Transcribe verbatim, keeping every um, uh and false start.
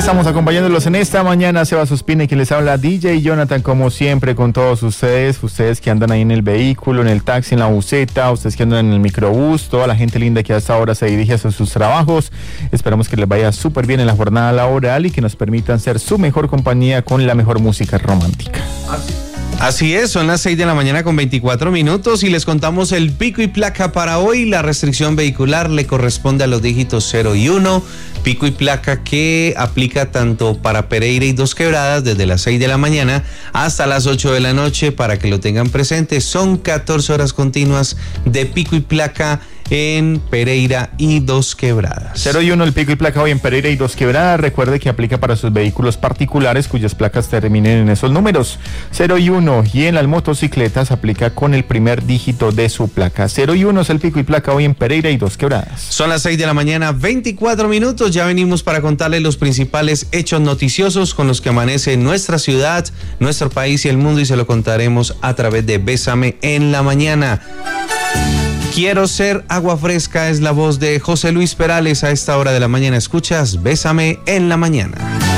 estamos acompañándolos en esta mañana. Sebas Ospina, quien les habla, D J Jonathan, como siempre, con todos ustedes. Ustedes que andan ahí en el vehículo, en el taxi, en la buseta, ustedes que andan en el microbús, toda la gente linda que hasta ahora se dirige hacia sus trabajos. Esperamos que les vaya súper bien en la jornada laboral y que nos permitan ser su mejor compañía con la mejor música romántica. Así. Así es, son las seis de la mañana con veinticuatro minutos y les contamos el pico y placa para hoy. La restricción vehicular le corresponde a los dígitos cero y uno. Pico y placa que aplica tanto para Pereira y Dos Quebradas desde las seis de la mañana hasta las ocho de la noche, para que lo tengan presente. Son catorce horas continuas de pico y placa en Pereira y Dos Quebradas. cero y uno el pico y placa hoy en Pereira y Dos Quebradas. Recuerde que aplica para sus vehículos particulares cuyas placas terminen en esos números. cero y uno, y en las motocicletas aplica con el primer dígito de su placa. cero y uno es el pico y placa hoy en Pereira y Dos Quebradas. Son las seis de la mañana, veinticuatro minutos. Ya venimos para contarles los principales hechos noticiosos con los que amanece nuestra ciudad, nuestro país y el mundo, y se lo contaremos a través de Bésame en la Mañana. Quiero ser agua fresca es la voz de José Luis Perales a esta hora de la mañana. Escuchas Bésame en la Mañana.